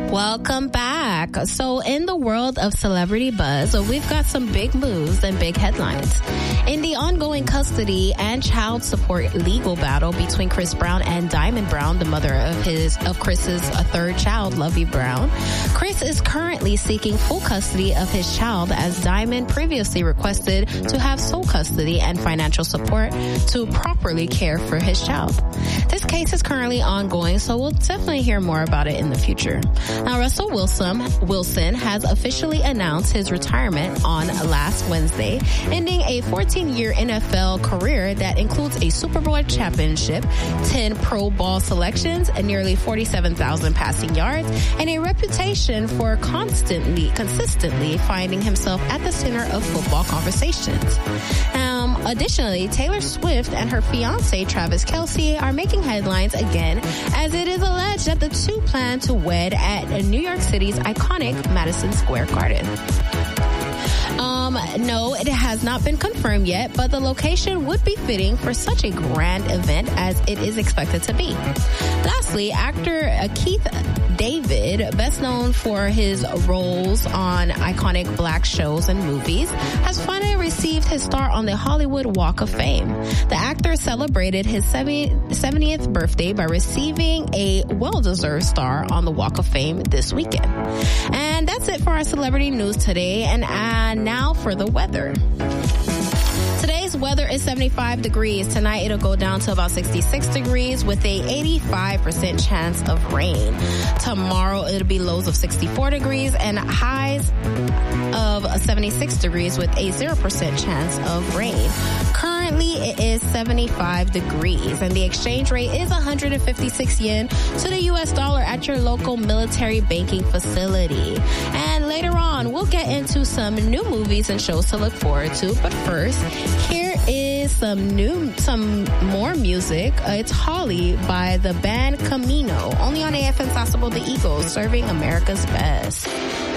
Welcome back. So in the world of celebrity buzz, we've got some big moves and big headlines. In the ongoing custody and child support legal battle between Chris Brown and Diamond Brown, the mother of Chris's third child, Lovey Brown, Chris is currently seeking full custody of his child as Diamond previously requested to have sole custody and financial support to properly care for his child. This case is currently ongoing, so we'll definitely hear more about it in the future. Now, Russell Wilson has officially announced his retirement on last Wednesday, ending a 14-year NFL career that includes a Super Bowl championship, 10 Pro Bowl selections, and nearly 47,000 passing yards, and a reputation for consistently finding himself at the center of football conversations. Additionally, Taylor Swift and her fiancé, Travis Kelce, are making headlines again as it is alleged that the two plan to wed at New York City's iconic Madison Square Garden. No, it has not been confirmed yet, but the location would be fitting for such a grand event as it is expected to be. Lastly, actor Keith David, best known for his roles on iconic black shows and movies, has finally received his start on the Hollywood Walk of Fame. The actor celebrated his 70th birthday by receiving a well-deserved star on the Walk of Fame this weekend. And that's it for our celebrity news today. And now for the weather. Today's weather is 75 degrees. Tonight it'll go down to about 66 degrees with a 85% chance of rain. Tomorrow it'll be lows of 64 degrees and highs of 76 degrees with a 0% chance of rain. Currently it is 75 degrees and the exchange rate is 156 yen to the US dollar at your local military banking facility. And later on we'll get into some new movies and shows to look forward to. But first, here is some more music. It's Holly by the band Camino, only on AFM Sasabo, the Eagles, serving America's best.